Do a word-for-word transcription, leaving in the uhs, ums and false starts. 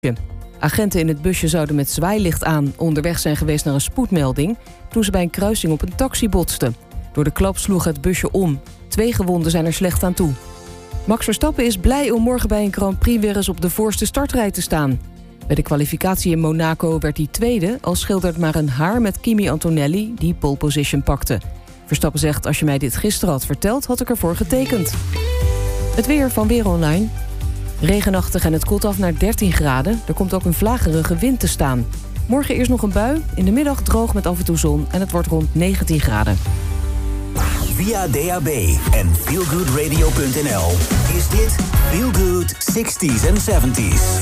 Agenten in het busje zouden met zwaailicht aan onderweg zijn geweest naar een spoedmelding toen ze bij een kruising op een taxi botsten. Door de klap sloeg het busje om. Twee gewonden zijn er slecht aan toe. Max Verstappen is blij om morgen bij een Grand Prix weer eens op de voorste startrij te staan. Bij de kwalificatie in Monaco werd hij tweede, al schildert maar een haar met Kimi Antonelli die pole position pakte. Verstappen zegt, als je mij dit gisteren had verteld, had ik ervoor getekend. Het weer van Weer Online. Regenachtig en het koelt af naar dertien graden. Er komt ook een vlagerige wind te staan. Morgen eerst nog een bui, in de middag droog met af en toe zon en het wordt rond negentien graden. Via D A B en feel good radio punt n l is dit Feel Good zestig's en zeventig's.